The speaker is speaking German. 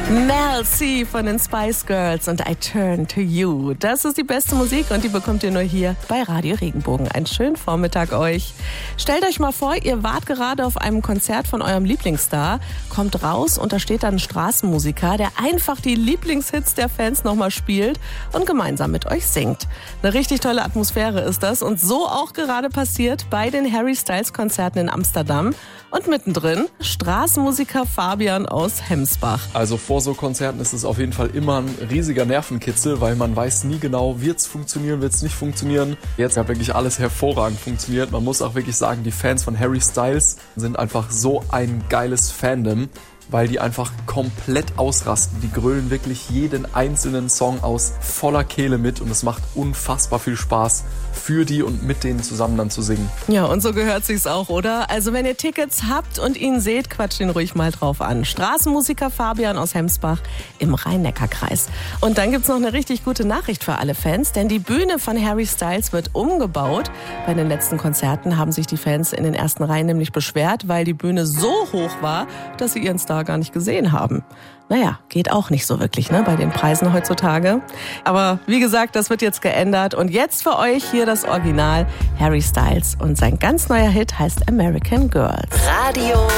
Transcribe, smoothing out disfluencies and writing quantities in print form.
Mel C von den Spice Girls und I Turn to You. Das ist die beste Musik und die bekommt ihr nur hier bei Radio Regenbogen. Einen schönen Vormittag euch. Stellt euch mal vor, ihr wart gerade auf einem Konzert von eurem Lieblingsstar, kommt raus und da steht dann ein Straßenmusiker, der einfach die Lieblingshits der Fans nochmal spielt und gemeinsam mit euch singt. Eine richtig tolle Atmosphäre ist das und so auch gerade passiert bei den Harry Styles Konzerten in Amsterdam. Und mittendrin Straßenmusiker Fabian aus Hemsbach. Also vor so Konzerten ist es auf jeden Fall immer ein riesiger Nervenkitzel, weil man weiß nie genau, wird es funktionieren, wird es nicht funktionieren. Jetzt hat wirklich alles hervorragend funktioniert. Man muss auch wirklich sagen, die Fans von Harry Styles sind einfach so ein geiles Fandom, weil die einfach komplett ausrasten. Die grölen wirklich jeden einzelnen Song aus voller Kehle mit und es macht unfassbar viel Spaß, für die und mit denen zusammen dann zu singen. Ja, und so gehört sich's auch, oder? Also wenn ihr Tickets habt und ihn seht, quatscht ihn ruhig mal drauf an. Straßenmusiker Fabian aus Hemsbach im Rhein-Neckar-Kreis. Und dann gibt's noch eine richtig gute Nachricht für alle Fans, denn die Bühne von Harry Styles wird umgebaut. Bei den letzten Konzerten haben sich die Fans in den ersten Reihen nämlich beschwert, weil die Bühne so hoch war, dass sie ihren Star gar nicht gesehen haben. Naja, geht auch nicht so wirklich, ne, bei den Preisen heutzutage. Aber wie gesagt, das wird jetzt geändert. Und jetzt für euch hier das Original Harry Styles. Und sein ganz neuer Hit heißt American Girls. Radio